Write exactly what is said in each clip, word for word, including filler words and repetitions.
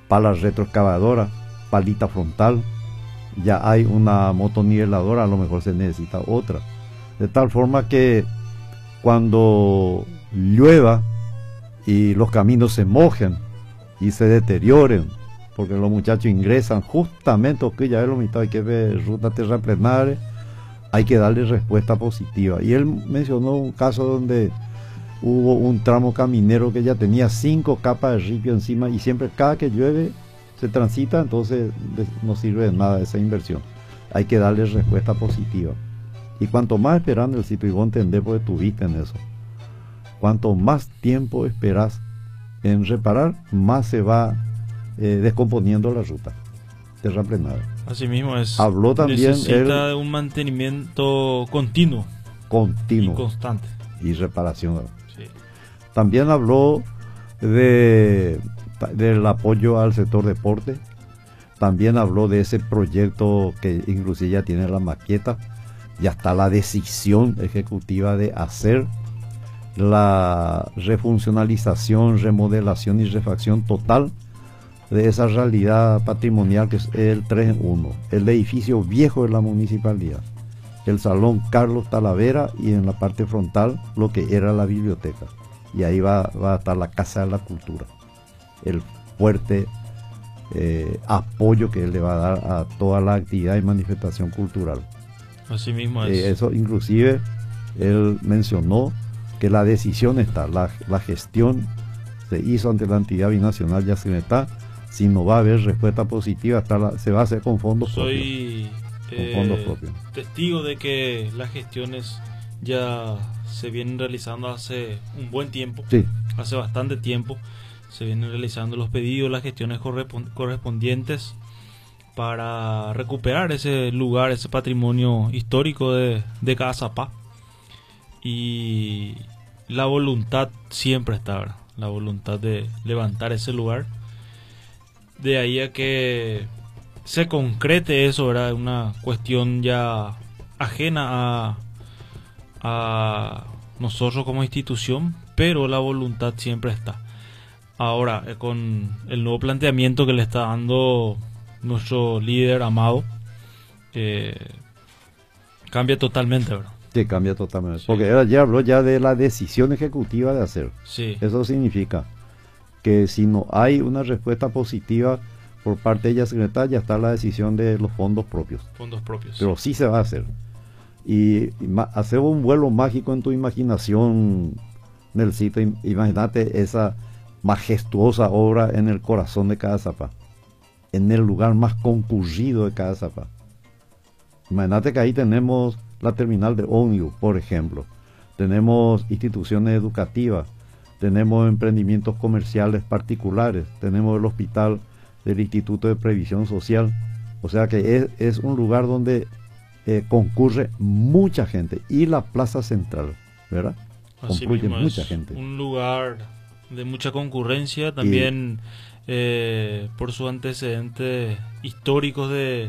pala retroexcavadora, palita frontal, ya hay una motoniveladora, a lo mejor se necesita otra. De tal forma que cuando llueva y los caminos se mojen y se deterioren, porque los muchachos ingresan justamente, que ya es lo mitad, hay que ver rutas terraplenares, hay que darle respuesta positiva. Y él mencionó un caso donde hubo un tramo caminero que ya tenía cinco capas de ripio encima y siempre cada que llueve se transita, entonces no sirve de nada esa inversión. Hay que darle respuesta positiva. Y cuanto más esperando el sitio, y vos entendés porque tuviste en eso, cuanto más tiempo esperás en reparar, más se va eh, descomponiendo la ruta terraplenada. Así mismo es. Habló también necesita él, un mantenimiento continuo, continuo y constante y reparación. Sí. También habló de del apoyo al sector deporte. También habló de ese proyecto que inclusive ya tiene la maqueta, ya está la decisión ejecutiva de hacer la refuncionalización, remodelación y refacción total de esa realidad patrimonial que es el tres en uno, el edificio viejo de la municipalidad, el salón Carlos Talavera y en la parte frontal lo que era la biblioteca, y ahí va, va a estar la Casa de la Cultura, el fuerte eh, apoyo que él le va a dar a toda la actividad y manifestación cultural. Así mismo es. Eh, eso inclusive él mencionó que la decisión está, la, la gestión se hizo ante la entidad binacional Yacyretá. Si no va a haber respuesta positiva, hasta la, se va a hacer con fondos Soy, propios. Eh, con fondos propios. Testigo de que las gestiones ya se vienen realizando hace un buen tiempo, sí. hace bastante tiempo, se vienen realizando los pedidos, las gestiones correspondientes para recuperar ese lugar, ese patrimonio histórico de, de Cazapá. Y la voluntad siempre está, ¿verdad? La voluntad de levantar ese lugar. De ahí a que se concrete eso, ¿verdad? Una cuestión ya ajena a, a nosotros como institución, pero la voluntad siempre está. Ahora, eh, con el nuevo planteamiento que le está dando nuestro líder amado, eh, cambia totalmente, ¿verdad? Sí, cambia totalmente. Sí. Porque él ya habló ya de la decisión ejecutiva de hacer. Sí. Eso significa que si no hay una respuesta positiva por parte de Yacyretá, ya está la decisión de los fondos propios. Fondos propios. Pero sí se va a hacer. Y, y hacer un vuelo mágico en tu imaginación, Nelsito. Imagínate esa majestuosa obra en el corazón de Cazapá, en el lugar más concurrido de Cazapá. Imagínate que ahí tenemos la terminal de ómnibus, por ejemplo. Tenemos instituciones educativas, tenemos emprendimientos comerciales particulares, tenemos el hospital del Instituto de Previsión Social. O sea que es, es un lugar donde eh, concurre mucha gente, y la plaza central, ¿verdad? Así Concluye mismo mucha es gente. Un lugar de mucha concurrencia, también y, eh, por sus antecedentes históricos de,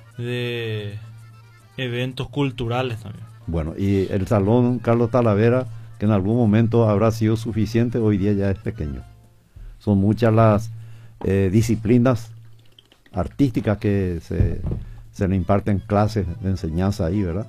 de eventos culturales también. Bueno, y el salón Carlos Talavera, que en algún momento habrá sido suficiente, hoy día ya es pequeño. Son muchas las eh, disciplinas artísticas que se, se le imparten clases de enseñanza ahí, ¿verdad?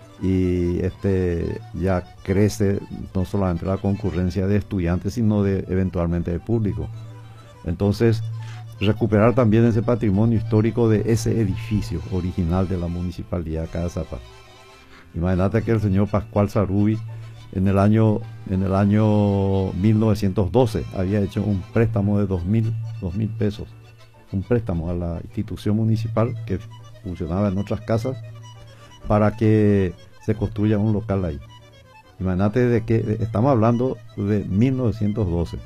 Y este ya crece no solamente la concurrencia de estudiantes, sino de eventualmente de público. Entonces, recuperar también ese patrimonio histórico de ese edificio original de la municipalidad de Cazapá. Imagínate que el señor Pascual Sarubi en el año en el año mil novecientos doce había hecho un préstamo de dos mil pesos, un préstamo a la institución municipal que funcionaba en otras casas para que se construya un local ahí. Imagínate de que estamos hablando de mil novecientos doce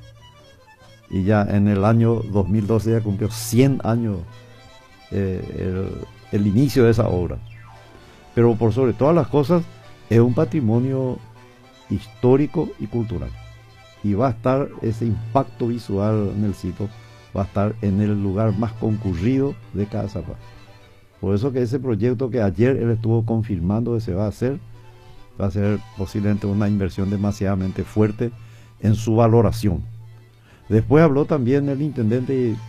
y ya en el año dos mil doce ya cumplió cien años eh, el, el inicio de esa obra. Pero por sobre todas las cosas es un patrimonio histórico y cultural, y va a estar ese impacto visual en el sitio, va a estar en el lugar más concurrido de Cazapá. Por eso que ese proyecto que ayer él estuvo confirmando que se va a hacer, va a ser posiblemente una inversión demasiadamente fuerte en su valoración. Después habló también el intendente